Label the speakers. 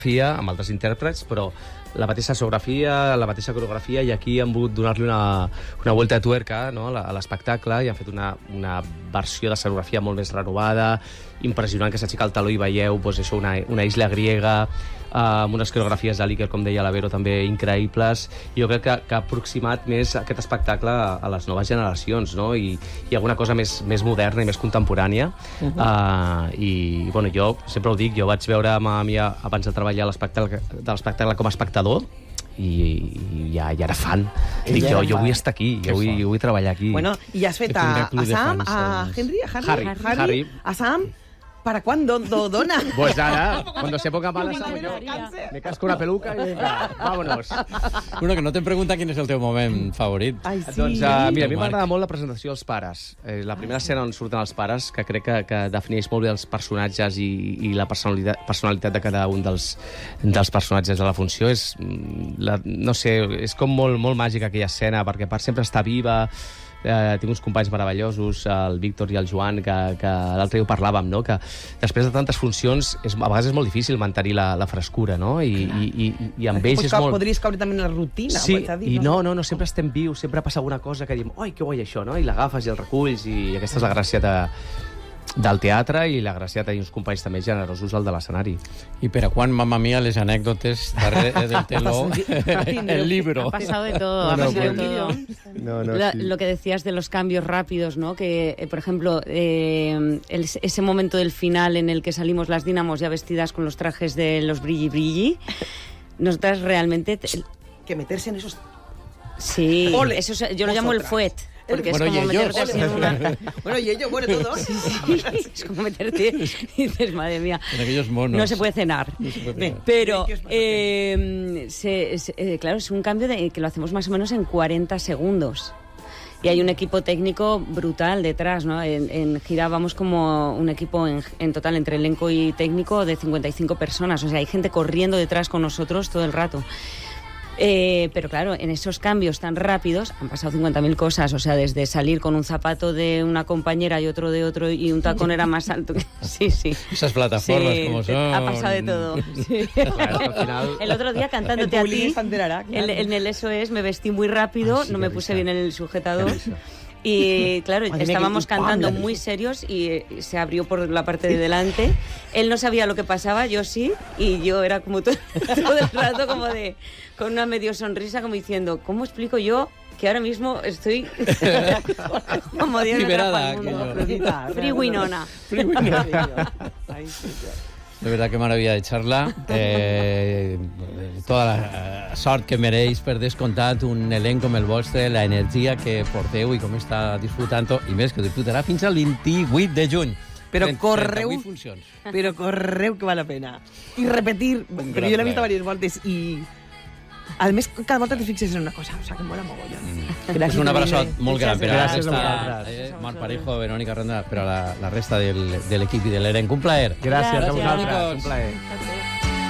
Speaker 1: amb altres intèrprets, però la mateixa escenografia, la mateixa coreografia, i aquí han volgut donar-li una vuelta de tuerca, no, a l'espectacle, i han fet una versió d'escenografia molt més renovada, impressionant, que s'aixeca el taló i veieu doncs, això, una isla griega, amb unes coreografies de l'Iker, com deia la Vero, també increïbles. Jo crec que ha aproximat més aquest espectacle a les noves generacions, no? I alguna cosa més moderna i més contemporània. I bueno, jo sempre ho dic, jo vaig veure a mi abans de treballar l'espectacle com a espectador, i ja era fan. Dic, jo vull estar aquí, jo vull treballar aquí.
Speaker 2: Bueno, i has fet a Sam, a Harry, a Sam. ¿Para cuándo, Donna?
Speaker 1: Pues nada, cuando se ponga mala, yo me casco una peluca y venga, vámonos.
Speaker 3: Bueno, que no te'n pregunta quin és el teu moment favorit.
Speaker 2: Ai, sí.
Speaker 1: Doncs mira, a mi m'agrada molt la presentació dels pares. La primera escena on surten els pares, que crec que defineix molt bé els personatges i la personalitat de cada un dels personatges de la funció. No sé, és com molt màgica aquella escena, perquè a part sempre està viva. Tinc uns companys meravellosos, el Víctor i el Joan, que l'altre dia ho parlàvem, no? Que després de tantes funcions a vegades és molt difícil mantenir la frescura, no? I amb ells és molt...
Speaker 2: Podries caure també en la rutina.
Speaker 1: Sí, i no, sempre estem vius, sempre passa alguna cosa que diem, oi, que guai això, no? I l'agafes i el reculls, i aquesta és la gràcia del teatre, i la gràcia de tenir uns companys també generosos al de l'escenari.
Speaker 3: I per a quan, mamma mía, les anècdotes darrere del teló, el libro.
Speaker 4: Ha pasado de todo, Lo que decías de los cambios rápidos, ¿no? Que, por ejemplo, ese momento del final en el que salimos las Dínamos ya vestidas con los trajes de los brilli, nosotras realmente...
Speaker 2: Que meterse en esos...
Speaker 4: Sí, eso yo lo llamo el fuet. Porque es como meterte así en una...
Speaker 2: Bueno, y ellos, todos.
Speaker 4: Sí. Es como meterte y dices, madre mía,
Speaker 3: en aquellos monos.
Speaker 4: No se puede cenar. Pero, claro, es un cambio que lo hacemos más o menos en 40 segundos. Y hay un equipo técnico brutal detrás, ¿no? En gira vamos como un equipo en total, entre elenco y técnico, de 55 personas. O sea, hay gente corriendo detrás con nosotros todo el rato. Pero claro, en esos cambios tan rápidos han pasado 50.000 cosas, o sea, desde salir con un zapato de una compañera y otro de otro, y un tacón era más alto que... Sí.
Speaker 3: Esas plataformas, como son...
Speaker 4: Ha pasado de todo. Sí.
Speaker 1: Claro, al final...
Speaker 4: El otro día cantándote a ti, en el SOS me vestí muy rápido, no me puse bien el sujetador. Y claro, estábamos cantando muy serios y se abrió por la parte de delante. Él no sabía lo que pasaba, yo sí, y yo era como todo el rato como con una medio sonrisa, como diciendo, ¿cómo explico yo que ahora mismo estoy como Dios
Speaker 3: liberada?
Speaker 4: Free Winona.
Speaker 3: De verdad, que maravilla de charla. Tota la sort que mereix, per descomptat, un elenc com el vostre, la energia que porteu i com està disfrutant-ho, i més que disfrutarà fins al 28 de juny.
Speaker 2: Però correu que val la pena. I repetir, però jo l'he vist diverses voltes, i a més, cada volta te fixes en una cosa, o sigui, que em mola mogollon.
Speaker 3: És un abraçat molt gran per a la
Speaker 1: Gràcies
Speaker 3: resta, Marc Parejo, Verónica Ronda, però a la resta de l'equip i de l'elenc. Un plaer.
Speaker 1: Gràcies a vosaltres, un plaer.